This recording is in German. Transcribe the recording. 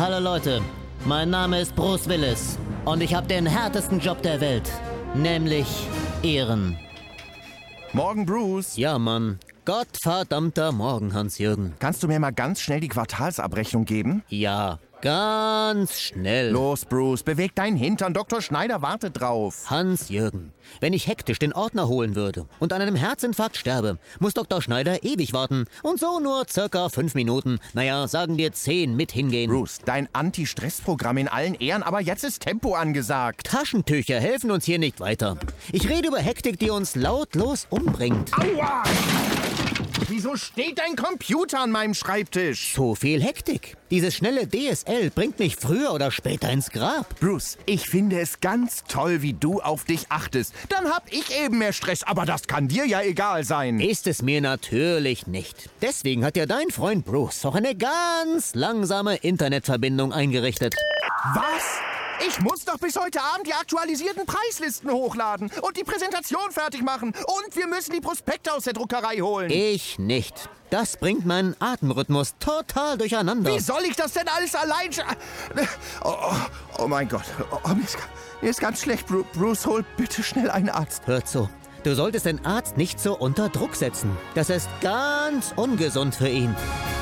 Hallo Leute, mein Name ist Bruce Willis und ich habe den härtesten Job der Welt, nämlich Ehren. Morgen, Bruce. Ja, Mann. Gottverdammter Morgen, Hans-Jürgen. Kannst du mir mal ganz schnell die Quartalsabrechnung geben? Ja, ganz schnell. Los, Bruce, beweg deinen Hintern. Dr. Schneider wartet drauf. Hans-Jürgen, wenn ich hektisch den Ordner holen würde und an einem Herzinfarkt sterbe, muss Dr. Schneider ewig warten. Und so nur circa 5 Minuten. Naja, sagen wir 10 mit hingehen. Bruce, dein Anti-Stress-Programm in allen Ehren, aber jetzt ist Tempo angesagt. Taschentücher helfen uns hier nicht weiter. Ich rede über Hektik, die uns lautlos umbringt. Aua! Wieso steht dein Computer an meinem Schreibtisch? So viel Hektik. Dieses schnelle DSL bringt mich früher oder später ins Grab. Bruce, ich finde es ganz toll, wie du auf dich achtest. Dann hab ich eben mehr Stress, aber das kann dir ja egal sein. Ist es mir natürlich nicht. Deswegen hat ja dein Freund Bruce auch eine ganz langsame Internetverbindung eingerichtet. Was? Ich muss doch bis heute Abend die aktualisierten Preislisten hochladen und die Präsentation fertig machen. Und wir müssen die Prospekte aus der Druckerei holen. Ich nicht. Das bringt meinen Atemrhythmus total durcheinander. Wie soll ich das denn alles allein Oh mein Gott. Mir ist ganz schlecht. Bruce, hol bitte schnell einen Arzt. Hört zu. Du solltest den Arzt nicht so unter Druck setzen. Das ist ganz ungesund für ihn.